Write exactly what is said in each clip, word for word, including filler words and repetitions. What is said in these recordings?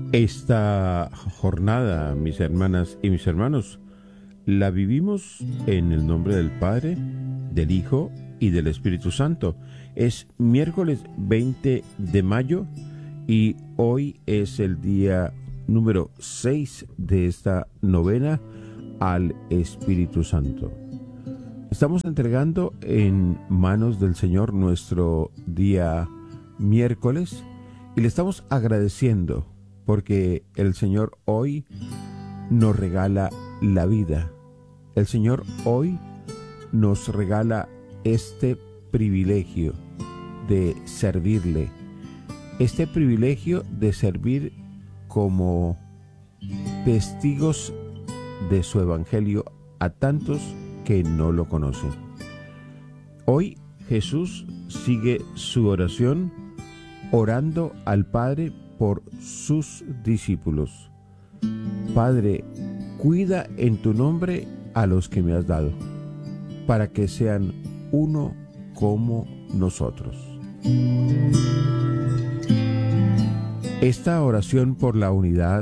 Esta jornada, mis hermanas y mis hermanos, la vivimos en el nombre del Padre, del Hijo y del Espíritu Santo. Es miércoles veinte de mayo y hoy es el día número seis de esta novena al Espíritu Santo. Estamos entregando en manos del Señor nuestro día miércoles y le estamos agradeciendo porque el Señor hoy nos regala la vida. El Señor hoy nos regala este privilegio de servirle, este privilegio de servir como testigos de su evangelio a tantos que no lo conocen. Hoy Jesús sigue su oración orando al Padre por sus discípulos. Padre, cuida en tu nombre a los que me has dado, para que sean uno como nosotros. Esta oración por la unidad,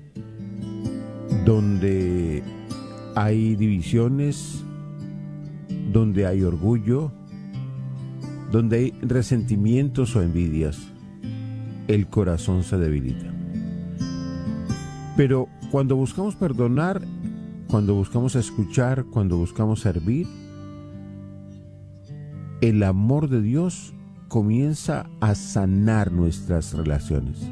donde hay divisiones, donde hay orgullo, donde hay resentimientos o envidias, el corazón se debilita. Pero cuando buscamos perdonar, cuando buscamos escuchar, cuando buscamos servir, el amor de Dios comienza a sanar nuestras relaciones.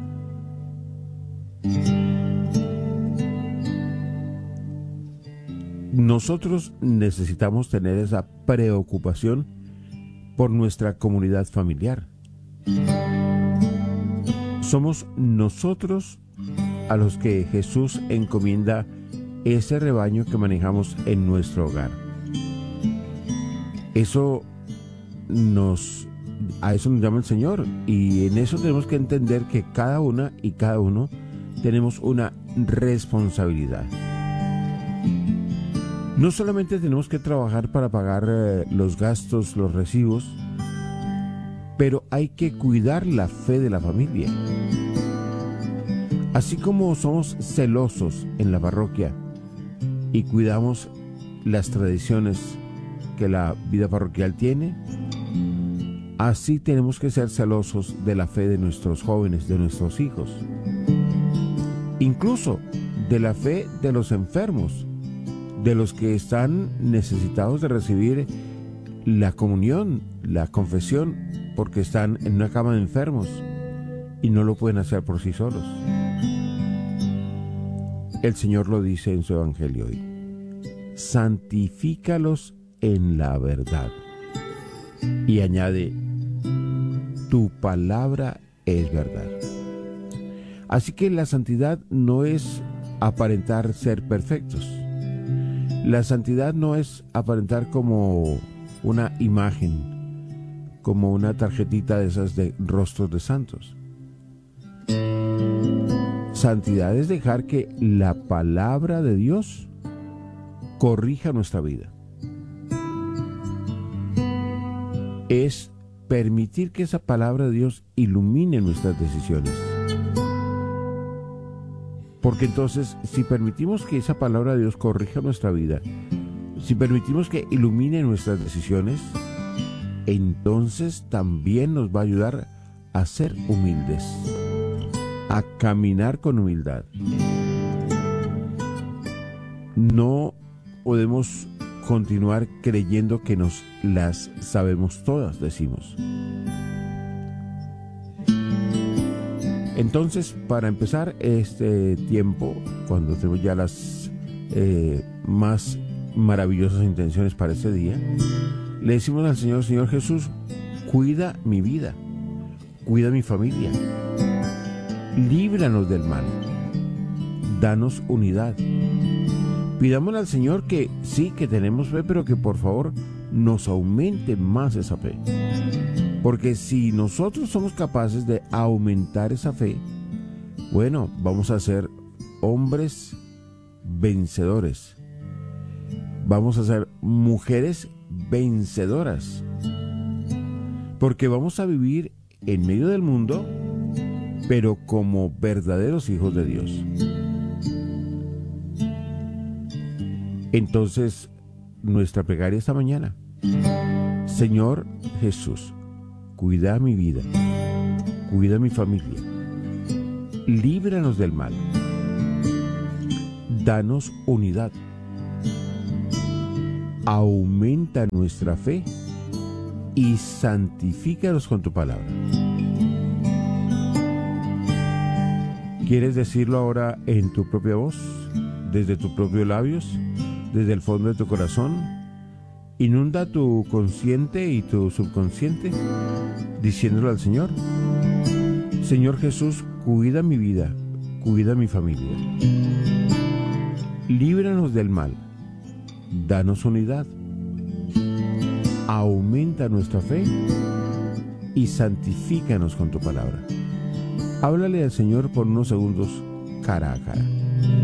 Nosotros necesitamos tener esa preocupación por nuestra comunidad familiar. Somos nosotros a los que Jesús encomienda ese rebaño que manejamos en nuestro hogar. Eso nos, a eso nos llama el Señor, y en eso tenemos que entender que cada una y cada uno tenemos una responsabilidad. No solamente tenemos que trabajar para pagar eh, los gastos, los recibos, pero hay que cuidar la fe de la familia. Así como somos celosos en la parroquia y cuidamos las tradiciones que la vida parroquial tiene, así tenemos que ser celosos de la fe de nuestros jóvenes, de nuestros hijos, incluso de la fe de los enfermos, de los que están necesitados de recibir la comunión, la confesión, porque están en una cama de enfermos y no lo pueden hacer por sí solos. El Señor lo dice en su evangelio hoy: santifícalos en la verdad. Y añade: tu palabra es verdad. Así que la santidad no es aparentar ser perfectos. La santidad no es aparentar como una imagen, como una tarjetita de esas de rostros de santos. Santidad es dejar que la palabra de Dios corrija nuestra vida. Es permitir que esa palabra de Dios ilumine nuestras decisiones. Porque entonces, si permitimos que esa palabra de Dios corrija nuestra vida, si permitimos que ilumine nuestras decisiones, entonces también nos va a ayudar a ser humildes, a caminar con humildad. No podemos continuar creyendo que nos las sabemos todas, decimos. Entonces, para empezar este tiempo, cuando tenemos ya las eh, más maravillosas intenciones para este día, le decimos al Señor: Señor Jesús, cuida mi vida, cuida mi familia, líbranos del mal, danos unidad. Pidámosle al Señor que sí, que tenemos fe, pero que por favor nos aumente más esa fe. Porque si nosotros somos capaces de aumentar esa fe, bueno, vamos a ser hombres vencedores. Vamos a ser mujeres vencedoras. Porque vamos a vivir en medio del mundo pero como verdaderos hijos de Dios. Entonces, nuestra plegaria esta mañana: Señor Jesús, cuida mi vida, cuida mi familia, líbranos del mal, danos unidad, aumenta nuestra fe y santifícanos con tu palabra. ¿Quieres decirlo ahora en tu propia voz, desde tus propios labios, desde el fondo de tu corazón? Inunda tu consciente y tu subconsciente, diciéndolo al Señor: Señor Jesús, cuida mi vida, cuida mi familia, líbranos del mal, danos unidad, aumenta nuestra fe y santifícanos con tu palabra. Háblale al Señor por unos segundos cara a cara.